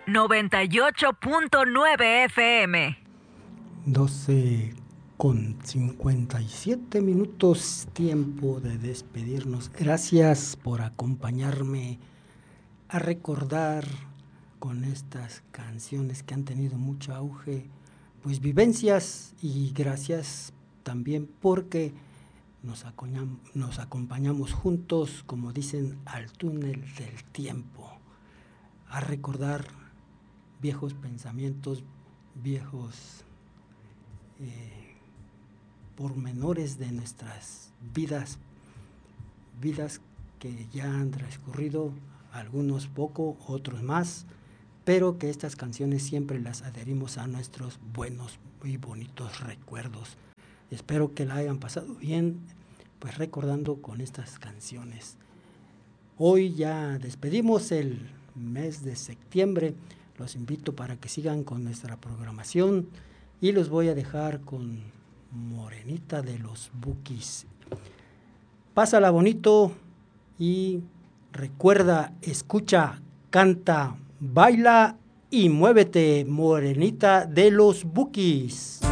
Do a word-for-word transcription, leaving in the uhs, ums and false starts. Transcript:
noventa y ocho punto nueve F M. doce con cincuenta y siete minutos, tiempo de despedirnos. Gracias por acompañarme a recordar con estas canciones que han tenido mucho auge, pues vivencias, y gracias también porque nos, acoñam- nos acompañamos juntos, como dicen, al túnel del tiempo, a recordar viejos pensamientos, viejos eh, pormenores de nuestras vidas, vidas que ya han transcurrido, algunos poco, otros más, pero que estas canciones siempre las adherimos a nuestros buenos y bonitos recuerdos. Espero que la hayan pasado bien, pues recordando con estas canciones. Hoy ya despedimos el mes de septiembre. Los invito para que sigan con nuestra programación y los voy a dejar con Morenita de los Bukis. Pásala bonito y recuerda, escucha, canta, baila y muévete, Morenita de los Bukis.